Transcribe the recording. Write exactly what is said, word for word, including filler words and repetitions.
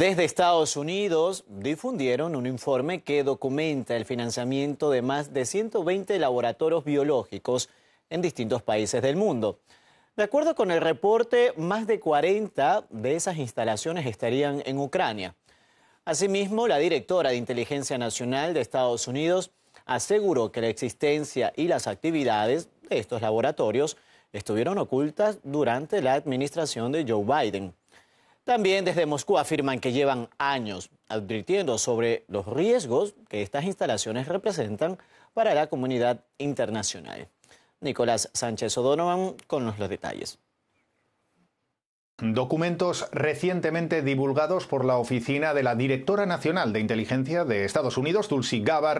Desde Estados Unidos difundieron un informe que documenta el financiamiento de más de ciento veinte laboratorios biológicos en distintos países del mundo. De acuerdo con el reporte, más de cuarenta de esas instalaciones estarían en Ucrania. Asimismo, la directora de Inteligencia Nacional de Estados Unidos aseguró que la existencia y las actividades de estos laboratorios estuvieron ocultas durante la administración de Joe Biden. También desde Moscú afirman que llevan años advirtiendo sobre los riesgos que estas instalaciones representan para la comunidad internacional. Nicolás Sánchez O'Donovan con los detalles. Documentos recientemente divulgados por la oficina de la Directora Nacional de Inteligencia de Estados Unidos, Tulsi Gabbard,